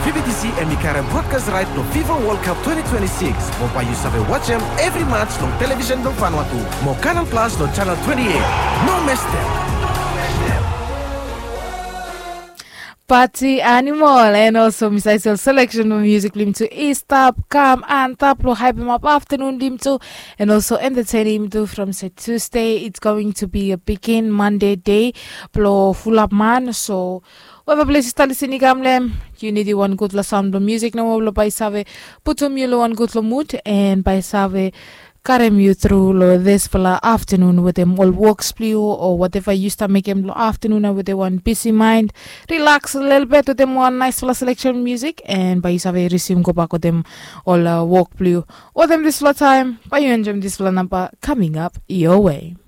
VBTC and Mikara broadcast right no FIFA World Cup 2026. Mo pa you sabe watch them every match no television no Vanuatu. Mo Canal Plus no channel 28. No miss them. Party Animal and also Miss Isel selection of music lim to East Up, Calm and Tap lo hype him up afternoon lim to and also entertain him to from set Tuesday. It's going to be a begin Monday day plo full up man so whatever place is listening gamlem you need one good la sound of music no lo by save put you one good lo mood and by save carry you through lo this for the afternoon with them all works blue or whatever you start make them afternoon with the one busy mind relax a little bit with them one nice for selection music and by you resume go back with them all work blue or them this for time by you enjoy this for number coming up your way.